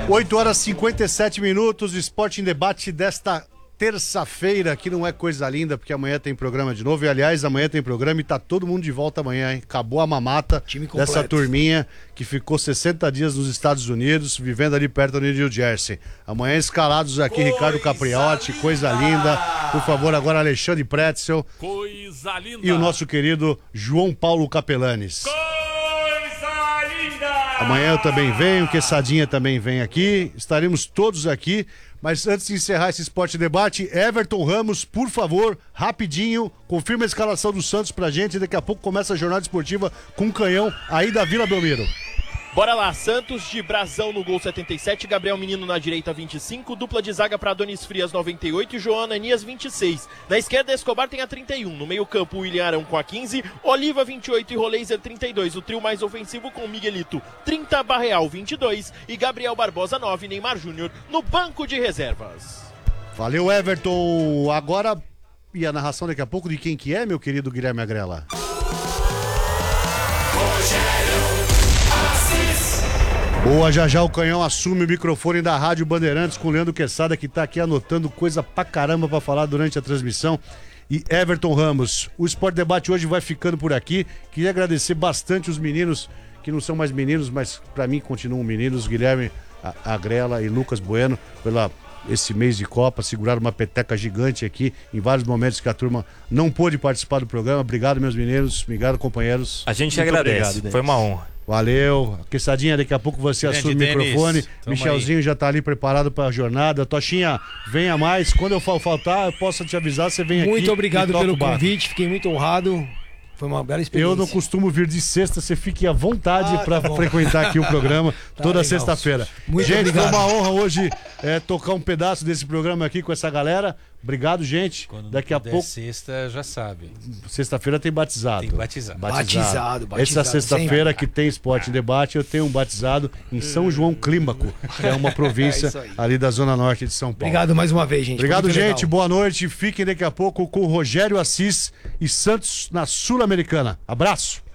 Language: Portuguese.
8 horas e 57 minutos, Esporte em Debate desta terça-feira, que não é coisa linda, porque amanhã tem programa de novo. E aliás, amanhã tem programa e tá todo mundo de volta amanhã, hein? Acabou a mamata dessa turminha que ficou 60 dias nos Estados Unidos, vivendo ali perto do New Jersey. Amanhã escalados aqui, Ricardo Capriotti, coisa linda. Por favor, agora Alexandre Pretzel. Coisa linda. E o nosso querido João Paulo Capelanes. Amanhã eu também venho, Quesadinha também vem aqui, estaremos todos aqui, mas antes de encerrar esse Esporte Debate, Everton Ramos, por favor, rapidinho, confirma a escalação do Santos pra gente e daqui a pouco começa a jornada esportiva com um canhão aí da Vila Belmiro. Bora lá, Santos de Brazão no gol 77, Gabriel Menino na direita 25, dupla de zaga para Adonis Frias 98 e João Ananias 26. Na esquerda, Escobar tem a 31, no meio campo, William Arão com a 15, Oliva 28 e Roleiser 32, o trio mais ofensivo com Miguelito 30, Barreal 22 e Gabriel Barbosa 9, Neymar Júnior no banco de reservas. Valeu, Everton. Agora, e a narração daqui a pouco de quem que é, meu querido Guilherme Agrela? Boa, já o Canhão assume o microfone da Rádio Bandeirantes com o Leandro Quesada, que tá aqui anotando coisa pra caramba pra falar durante a transmissão. E Everton Ramos, o Esporte Debate hoje vai ficando por aqui. Queria agradecer bastante os meninos, que não são mais meninos, mas pra mim continuam meninos, Guilherme Agrela e Lucas Bueno, pela esse mês de Copa, seguraram uma peteca gigante aqui, em vários momentos que a turma não pôde participar do programa. Obrigado, meus meninos, obrigado, companheiros. A gente agradece, obrigado, foi uma honra. Valeu. Quesadinha, daqui a pouco você assume o microfone. Michelzinho já tá ali preparado para a jornada. Tochinha, venha mais. Quando eu faltar, eu posso te avisar, você vem aqui. Muito obrigado pelo convite, fiquei muito honrado. Foi uma bela experiência. Eu não costumo vir de sexta, você fique à vontade para frequentar aqui o programa toda sexta-feira. Gente, obrigado. Foi uma honra hoje tocar um pedaço desse programa aqui com essa galera. Obrigado, gente. Quando daqui a pouco. Sexta, já sabe. Sexta-feira tem batizado. Tem batizado. Batizado. Essa sexta-feira que tem Esporte em Debate, eu tenho um batizado em São João Clímaco, que é uma província ali da Zona Norte de São Paulo. Obrigado mais uma vez, gente. Obrigado, gente. Legal. Boa noite. Fiquem daqui a pouco com o Rogério Assis e Santos na Sul-Americana. Abraço.